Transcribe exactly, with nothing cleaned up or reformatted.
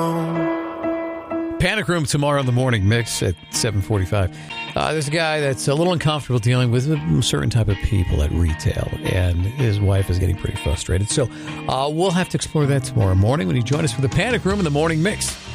Panic Room tomorrow in the morning mix at seven forty-five. Uh, there's a guy that's a little uncomfortable dealing with a certain type of people at retail, and his wife is getting pretty frustrated. So uh, we'll have to explore that tomorrow morning when you join us for the Panic Room in the morning mix.